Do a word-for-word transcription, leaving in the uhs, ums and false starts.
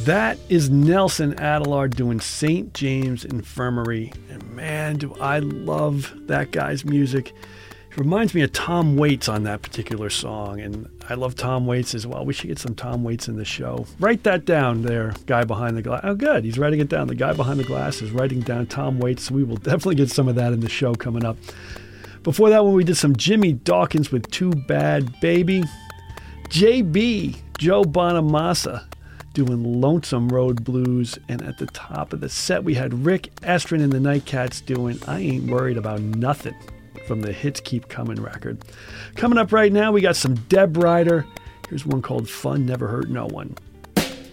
That is Nelson Adelard doing Saint James Infirmary. And man, do I love that guy's music. It reminds me of Tom Waits on that particular song. And I love Tom Waits as well. We should get some Tom Waits in the show. Write that down there, guy behind the glass. Oh, good. He's writing it down. The guy behind the glass is writing down Tom Waits. We will definitely get some of that in the show coming up. Before that one, we did some Jimmy Dawkins with Too Bad Baby. J B, Joe Bonamassa, doing Lonesome Road Blues. And at the top of the set, we had Rick Estrin and the Nightcats doing I Ain't Worried About Nothing from the Hits Keep Coming record. Coming up right now, we got some Deb Ryder. Here's one called Fun Never Hurt No One.